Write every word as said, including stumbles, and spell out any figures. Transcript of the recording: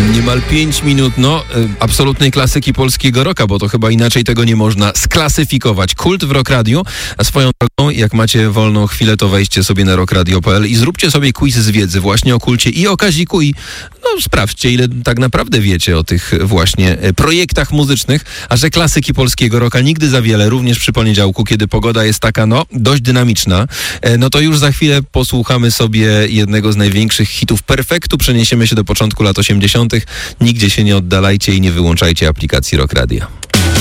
Niemal pięć minut, no, y, absolutnej klasyki polskiego rocka, bo to chyba inaczej tego nie można sklasyfikować. Kult w Rock Radio, a swoją drogą, jak macie wolną chwilę, to wejdźcie sobie na rock radio kropka p l i zróbcie sobie quiz z wiedzy właśnie o kulcie i o Kaziku i no sprawdźcie, ile tak naprawdę wiecie o tych właśnie projektach muzycznych, a że klasyki polskiego rocka nigdy za wiele, również przy poniedziałku, kiedy pogoda jest taka, no, dość dynamiczna, no to już za chwilę posłuchamy sobie jednego z największych hitów Perfektu, przeniesiemy się do początku lat osiemdziesiątych. Nigdzie się nie oddalajcie i nie wyłączajcie aplikacji Rock Radio.